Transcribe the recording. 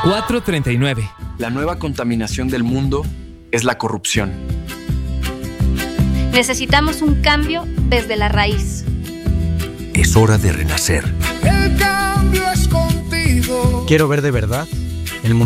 4:39. La nueva contaminación del mundo es la corrupción. Necesitamos un cambio desde la raíz. Es hora de renacer. El cambio es contigo. Quiero ver de verdad